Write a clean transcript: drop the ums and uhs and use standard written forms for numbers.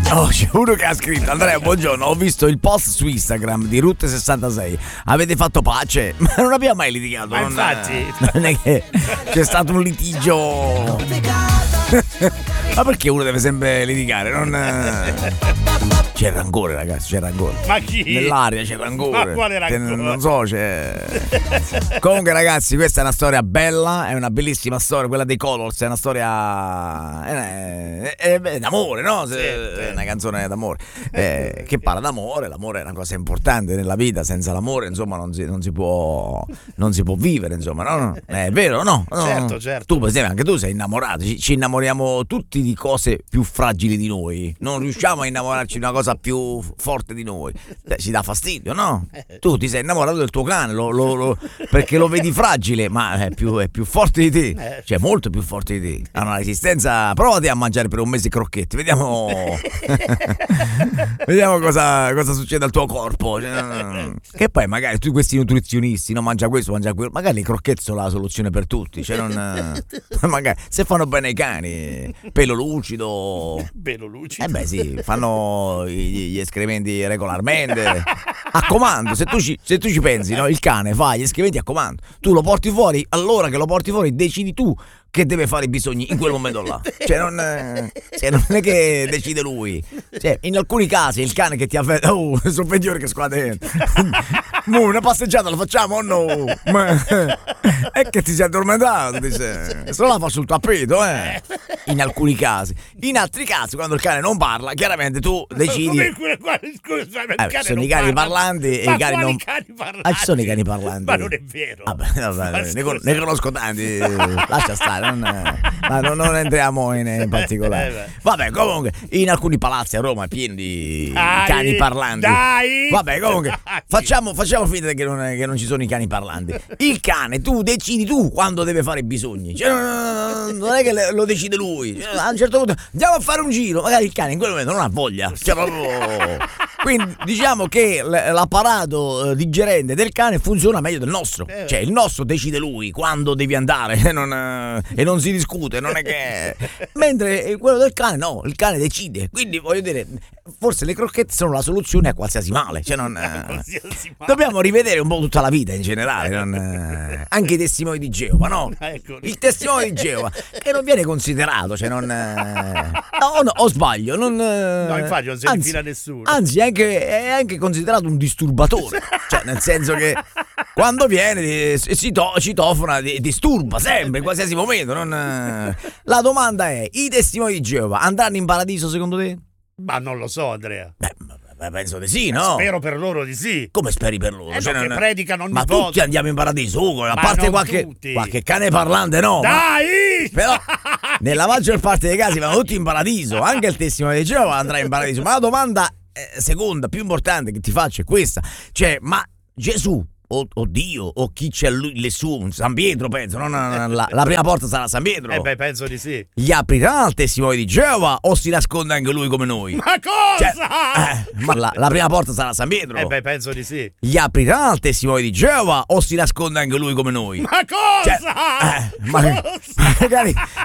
Oh, c'è uno che ha scritto: Andrea, buongiorno, ho visto il post su Instagram di Route 66. Avete fatto pace? Ma non abbiamo mai litigato. Ma infatti non è che c'è stato un litigio. Ma perché uno deve sempre litigare? C'è rancore, ragazzi, c'è rancore. Ma chi? Nell'aria c'è rancore. Ma quale rancore? Non so, c'è. Comunque, ragazzi, questa è una storia bella, è una bellissima storia, quella dei Colors, è una storia è d'amore, no? È una canzone d'amore che parla d'amore. L'amore è una cosa importante nella vita, senza l'amore, insomma, non si può vivere, insomma, no? È vero, no? Certo. Tu, per esempio, anche tu sei innamorato, ci innamoriamo tutti di cose più fragili di noi, non riusciamo a innamorarci di una cosa più forte di noi. Ci dà fastidio, no? Tu ti sei innamorato del tuo cane perché lo vedi fragile, ma è più forte di te, cioè molto più forte di te, ha una resistenza. Provati a mangiare per un mese i crocchetti, vediamo cosa succede al tuo corpo, che poi magari tu, questi nutrizionisti, no, mangia questo, mangia quello, magari i crocchetti sono la soluzione per tutti, cioè magari se fanno bene i cani, pelo lucido, sì, fanno gli escrementi regolarmente a comando. Se tu ci pensi, no? Il cane fa gli escrementi a comando, tu lo porti fuori, allora che lo porti fuori decidi tu che deve fare i bisogni in quel momento là, cioè non è che decide lui, cioè in alcuni casi il cane che ti avverte, sono peggiore che squadre, una passeggiata la facciamo o no? È che ti sei addormentato, dice, se no la fa sul tappeto, in alcuni casi. In altri casi, quando il cane non parla, chiaramente tu decidi. Sono i cani parlanti e i cani non parlanti. Ci sono i cani parlanti. Ma non è vero. Vabbè, ne conosco tanti, lascia stare. Non entriamo in particolare. Vabbè, comunque, in alcuni palazzi a Roma è pieno di cani parlanti. Vabbè, comunque, facciamo finta che non ci sono i cani parlanti. Il cane, tu decidi tu quando deve fare i bisogni. Cioè, non è che lo decide lui. Cioè, a un certo punto andiamo a fare un giro. Magari il cane in quel momento non ha voglia. Cioè, quindi diciamo che l'apparato digerente del cane funziona meglio del nostro. Cioè, il nostro decide lui quando devi andare e non si discute, non è che. Mentre quello del cane no, il cane decide. Quindi voglio dire, forse le crocchette sono la soluzione a qualsiasi male. Cioè, dobbiamo rivedere un po' tutta la vita in generale, anche i testimoni di Geova, no? Il testimone di Geova che non viene considerato, cioè no, o sbaglio, no, infatti non si infila nessuno. Anzi, è anche considerato un disturbatore, cioè nel senso che quando viene citofona, disturba sempre in qualsiasi momento. La domanda è: i testimoni di Geova andranno in paradiso secondo te? Ma non lo so, Andrea. Penso di sì, no? Spero per loro di sì. Come speri per loro? Che predicano ogni volta. Ma tutti andiamo in paradiso, Ugo, a parte qualche cane parlante, no? Dai! Però nella maggior parte dei casi vanno tutti in paradiso. Anche il testimone di Geova andrà in paradiso. Ma la domanda seconda, più importante che ti faccio è questa: cioè, ma Gesù o Dio o chi c'è lì su, San Pietro, penso, la prima porta sarà San Pietro. Penso di sì. Gli aprirà al testimone di Geova o si nasconde anche lui come noi? Ma cosa? Ma la prima porta sarà San Pietro. Penso di sì. Gli aprirà al testimone di Geova o si nasconde anche lui come noi? Ma cosa?